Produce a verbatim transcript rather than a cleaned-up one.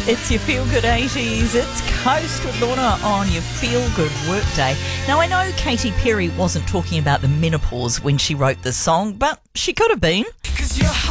It's your Feel Good eighties. It's Coast with Lorna on your Feel Good Workday. Now, I know Katy Perry wasn't talking about the menopause when she wrote this song, but she could have been. 'Cause you're